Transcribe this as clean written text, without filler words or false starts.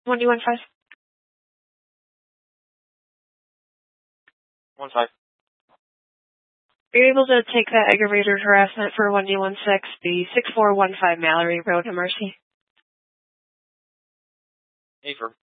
1D15. 1-5. You're able to take that aggravated harassment for 1D16, the 6415 Mallory Road, Mercy. Affirm.